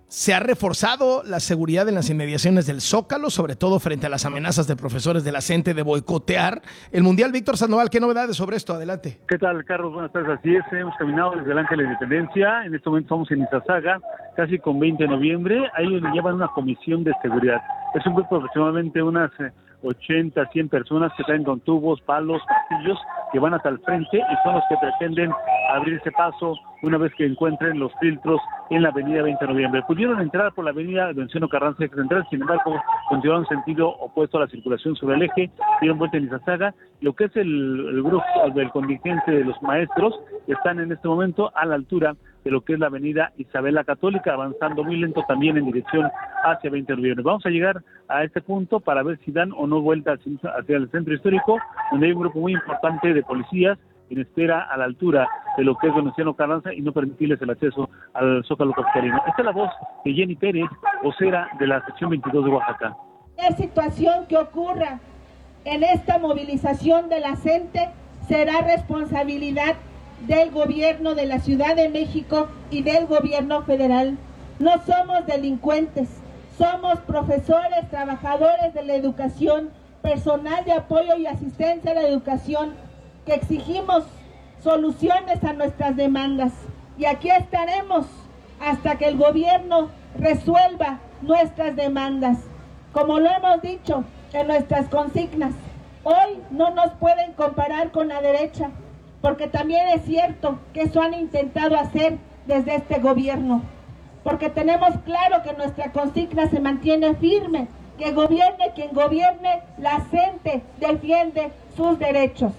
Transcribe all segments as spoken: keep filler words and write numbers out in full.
Se ha reforzado la seguridad en las inmediaciones del Zócalo, sobre todo frente a las amenazas de profesores de la CENTE de boicotear el Mundial. Víctor Sandoval, ¿qué novedades sobre esto? Adelante. ¿Qué tal, Carlos? Buenas tardes. Así es, hemos caminado desde el Ángel de la Independencia. En este momento estamos en Izazaga, casi con veinte de noviembre. Ahí le llevan una comisión de seguridad. Es un grupo de aproximadamente unas ochenta, cien personas que traen con tubos, palos, pastillos, que van hasta el frente y son los que pretenden abrirse paso una vez que encuentren los filtros en la avenida veinte de noviembre. Pudieron entrar por la avenida Venustiano Carranza Central, sin embargo, continuaron en sentido opuesto a la circulación sobre el eje, dieron vuelta en Izazaga. Lo que es el, el grupo del contingente de los maestros están en este momento a la altura de lo que es la avenida Isabel la Católica, avanzando muy lento también en dirección hacia veinte de noviembre. Vamos a llegar a este punto para ver si dan o no vuelta hacia el centro histórico, donde hay un grupo muy importante de policías en espera a la altura de lo que es Venustiano Carranza y no permitirles el acceso al Zócalo capitalino. Esta es la voz de Jenny Pérez, vocera de la sección veintidós de Oaxaca. La situación que ocurra en esta movilización de la CENTE será responsabilidad del gobierno de la Ciudad de México y del gobierno federal. No somos delincuentes, somos profesores, trabajadores de la educación, personal de apoyo y asistencia a la educación, que exigimos soluciones a nuestras demandas. Y aquí estaremos hasta que el gobierno resuelva nuestras demandas. Como lo hemos dicho en nuestras consignas, hoy no nos pueden comparar con la derecha, porque también es cierto que eso han intentado hacer desde este gobierno, porque tenemos claro que nuestra consigna se mantiene firme, que gobierne quien gobierne, la CENTE defiende sus derechos.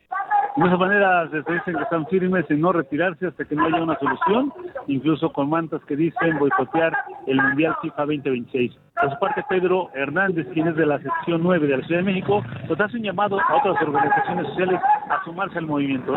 De esa manera se dicen que están firmes en no retirarse hasta que no haya una solución, incluso con mantas que dicen boicotear el Mundial FIFA veinte veintiséis. Por su parte, Pedro Hernández, quien es de la sección nueve de la Ciudad de México, nos hace un llamado a otras organizaciones sociales a sumarse al movimiento.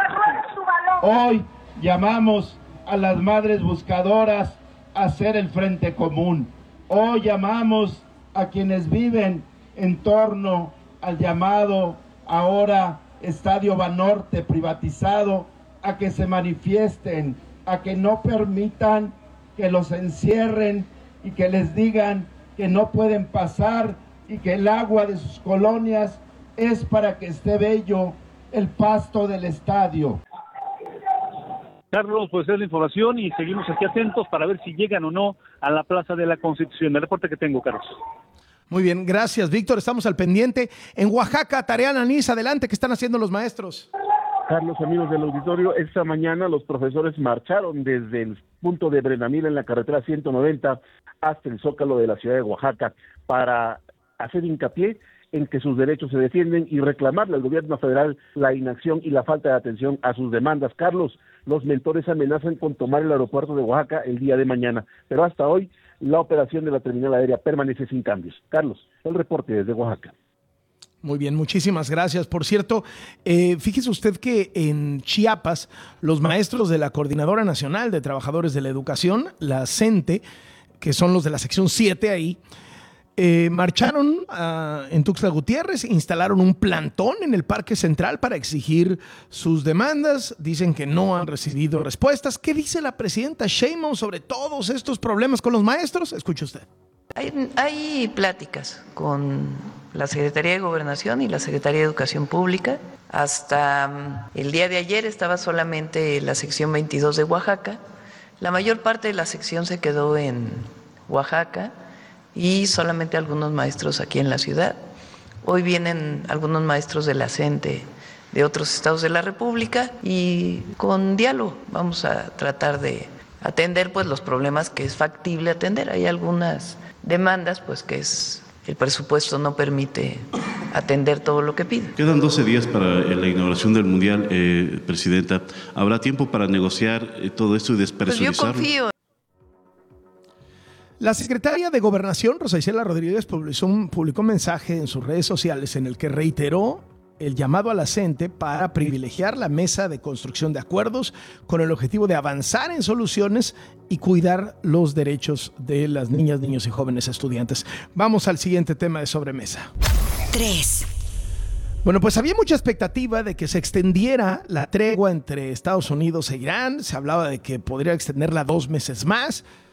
Hoy llamamos a las madres buscadoras a hacer el frente común. Hoy llamamos a quienes viven en torno al llamado ahora Estadio Banorte privatizado a que se manifiesten, a que no permitan que los encierren y que les digan que no pueden pasar y que el agua de sus colonias es para que esté bello el pasto del estadio. Carlos, pues es la información y seguimos aquí atentos para ver si llegan o no a la Plaza de la Constitución. El reporte que tengo, Carlos. Muy bien, gracias, Víctor. Estamos al pendiente. En Oaxaca, Tarea Nanís, adelante, ¿qué están haciendo los maestros? Carlos, amigos del auditorio, esta mañana los profesores marcharon desde el punto de Brenamil en la carretera ciento noventa hasta el Zócalo de la ciudad de Oaxaca para hacer hincapié en que sus derechos se defienden y reclamarle al gobierno federal la inacción y la falta de atención a sus demandas. Carlos, los mentores amenazan con tomar el aeropuerto de Oaxaca el día de mañana, pero hasta hoy la operación de la terminal aérea permanece sin cambios. Carlos, el reporte desde Oaxaca. Muy bien, muchísimas gracias. Por cierto, eh, fíjese usted que en Chiapas, los maestros de la Coordinadora Nacional de Trabajadores de la Educación, la CENTE, que son los de la sección siete ahí, eh, marcharon uh, en Tuxtla Gutiérrez, instalaron un plantón en el Parque Central para exigir sus demandas. Dicen que no han recibido respuestas. ¿Qué dice la presidenta Sheinbaum sobre todos estos problemas con los maestros? Escuche usted. Hay, hay pláticas con la Secretaría de Gobernación y la Secretaría de Educación Pública. Hasta el día de ayer estaba solamente la sección veintidós de Oaxaca. La mayor parte de la sección se quedó en Oaxaca y solamente algunos maestros aquí en la ciudad. Hoy vienen algunos maestros de la CENTE de otros estados de la República y con diálogo vamos a tratar de atender pues los problemas que es factible atender. Hay algunas demandas pues que es el presupuesto no permite atender todo lo que pide. Quedan doce días para la inauguración del Mundial, eh, Presidenta. ¿Habrá tiempo para negociar eh, todo esto y despresurizarlo? Pues yo confío. La secretaria de Gobernación, Rosa Isela Rodríguez, publicó un, publicó un mensaje en sus redes sociales en el que reiteró el llamado a la CENTE para privilegiar la mesa de construcción de acuerdos con el objetivo de avanzar en soluciones y cuidar los derechos de las niñas, niños y jóvenes estudiantes. Vamos al siguiente tema de sobremesa. tres. Bueno, pues había mucha expectativa de que se extendiera la tregua entre Estados Unidos e Irán. Se hablaba de que podría extenderla dos meses más.